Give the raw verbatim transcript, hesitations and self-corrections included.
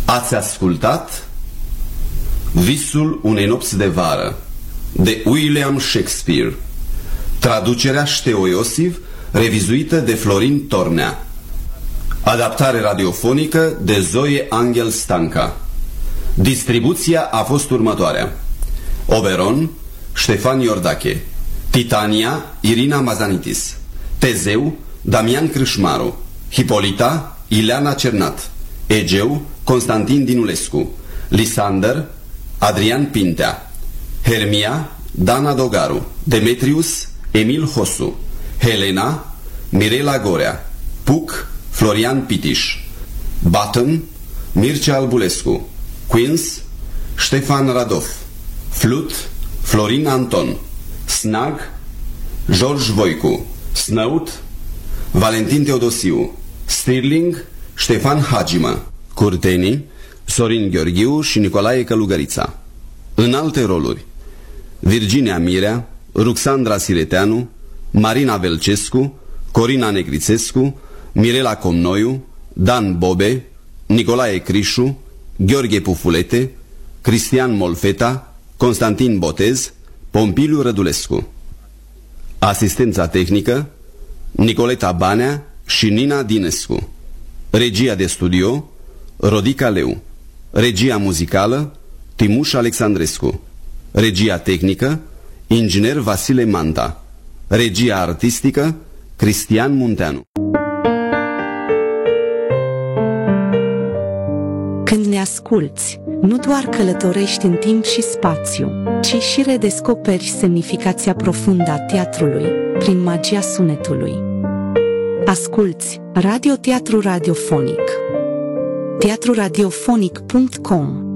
Ați ascultat Visul unei nopți de vară de William Shakespeare, traducerea Șteo Iosif, revizuită de Florin Tornea, adaptare radiofonică de Zoe Angel Stanca. Distribuția a fost următoarea: Oberon, Ștefan Iordache; Titania, Irina Mazanitis; Tezeu, Damian Crâșmaru; Hipolita, Ileana Cernat; Egeu, Constantin Dinulescu; Lisander, Adrian Pintea; Hermia, Dana Dogaru; Demetrius, Emil Hosu; Helena, Mirela Gorea; Puc, Florian Pitiș; Button, Mircea Albulescu; Queens, Ștefan Radov; Flut, Florin Anton; Snag, George Voicu; Snout, Valentin Teodosiu; Stirling, Ștefan Hagimă; Curtenii, Sorin Gheorghiu și Nicolae Călugărița. În alte roluri: Virginia Mirea, Ruxandra Sireteanu, Marina Velcescu, Corina Negrițescu, Mirela Comnoiu, Dan Bobe, Nicolae Crișu, Gheorghe Pufulete, Cristian Molfeta, Constantin Botez, Pompiliu Rădulescu. Asistența tehnică: Nicoleta Banea și Nina Dinescu. Regia de studio: Rodica Leu. Regia muzicală: Timuș Alexandrescu. Regia tehnică: Inginer Vasile Manta. Regia artistică: Cristian Munteanu. Când ne asculți, nu doar călătorești în timp și spațiu, ci și redescoperi semnificația profundă a teatrului prin magia sunetului. Asculți Radio Teatru Radiofonic. teatru radiofonic punct com